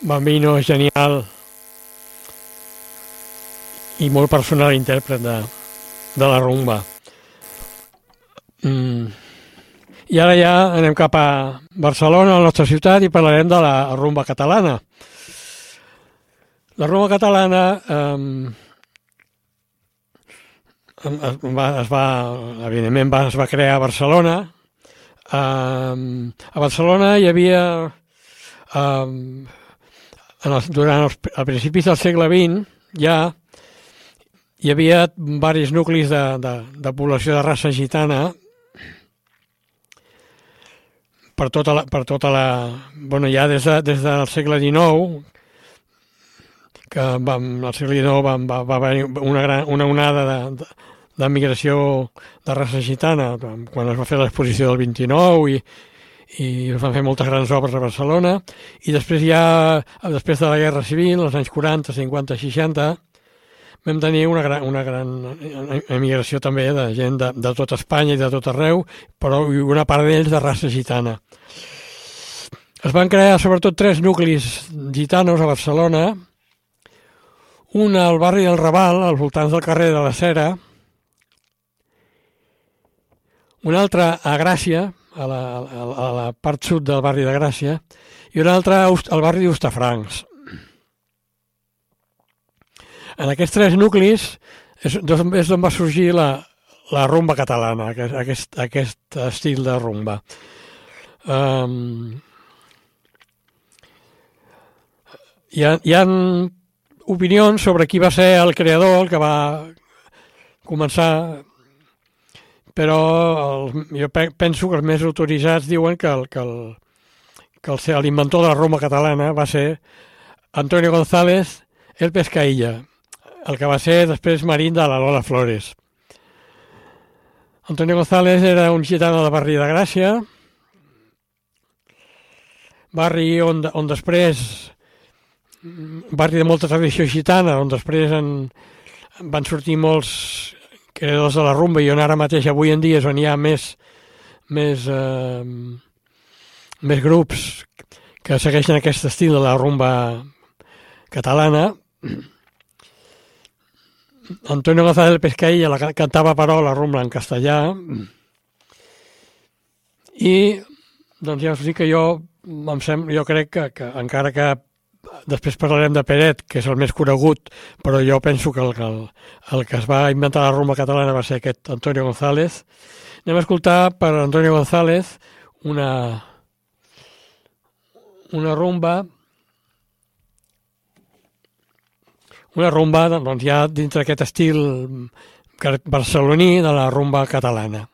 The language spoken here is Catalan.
Bambino, genial i molt personal intèrpret de la rumba. I ara ja anem cap a Barcelona, a la nostra ciutat, i parlarem de la rumba catalana. La rumba catalana evidentment es va crear a Barcelona. A Barcelona hi havia, a principis del segle XX, ja hi havia diversos nuclis de població de raça gitana per tota la... Bueno, ja des del segle XIX, que al segle XIX va haver una onada de migració de raça gitana, quan es va fer l'exposició del 29 i es van fer moltes grans obres a Barcelona, i després després de la Guerra Civil, als anys 40, 50, 60, vam tenir una gran emigració també de gent de tot Espanya i de tot arreu, però una part d'ells de raça gitana. Es van crear sobretot 3 nuclis gitanos a Barcelona, un al barri del Raval, als voltants del carrer de la Cera, un altre a Gràcia, a la part sud del barri de Gràcia, i un altre al barri d'Hostafrancs. En aquests 3 nuclis és d'on va sorgir la rumba catalana, aquest estil de rumba. Hi ha opinions sobre qui va ser el creador, el que va començar, però jo penso que els més autoritzats diuen que l'inventor de la rumba catalana va ser Antonio González el Pescailla, el que va ser després marit de la Lola Flores. Antonio González era un gitano del barri de Gràcia, barri on després, barri de molta tradició gitana, on després van sortir molts creadors de la rumba i on ara mateix, avui en dia, és on hi ha més grups que segueixen aquest estil de la rumba catalana. Antonio González Pescailla cantava però la rumba en castellà i doncs ja us dic que jo crec que encara que després parlarem de Peret, que és el més conegut, però jo penso que el que es va inventar la rumba catalana va ser aquest Antonio González. Anem a escoltar per Antonio González una rumba doncs ja dintre aquest estil barceloní de la rumba catalana.